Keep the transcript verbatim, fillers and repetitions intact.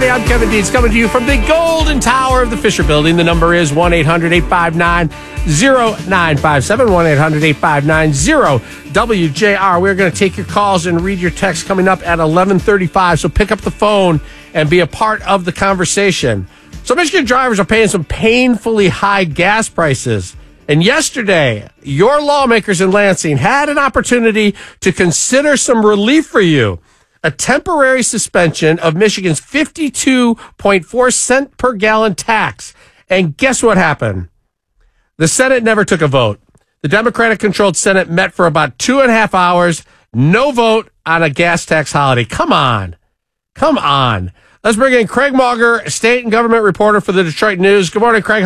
Friday. I'm Kevin Deans coming to you from the Golden Tower of the Fisher Building. The number is one eight hundred eight five nine oh nine five seven, one eight hundred eight five nine oh W J R. We're going to take your calls and read your texts coming up at eleven thirty-five, so pick up the phone and be a part of the conversation. So Michigan drivers are paying some painfully high gas prices. And yesterday, your lawmakers in Lansing had an opportunity to consider some relief for you. A temporary suspension of Michigan's fifty-two point four cent per gallon tax. And guess what happened? The Senate never took a vote. The Democratic-controlled Senate met for about two and a half hours. No vote on a gas tax holiday. Come on. Come on. Let's bring in Craig Mauger, state and government reporter for the Detroit News. Good morning, Craig.